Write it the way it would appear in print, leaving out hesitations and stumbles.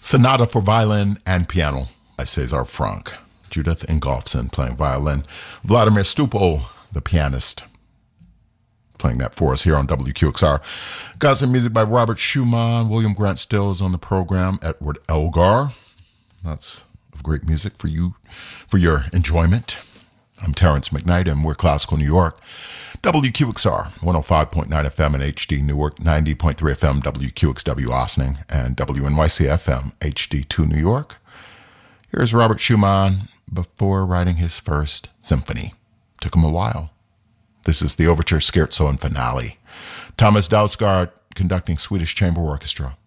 Sonata for Violin and Piano by César Franck. Judith Ingolfsson playing violin. Vladimir Stupo, the pianist, playing that for us here on WQXR. Got some music by Robert Schumann. William Grant Still is on the program. Edward Elgar. That's of great music for you, for your enjoyment. I'm Terrence McKnight, and we're Classical New York. WQXR, 105.9 FM in HD Newark, 90.3 FM WQXW Ossining, and WNYC FM HD2 New York. Here's Robert Schumann before writing his first symphony. Took him a while. This is the Overture, Scherzo, and Finale. Thomas Dausgaard conducting Swedish Chamber Orchestra.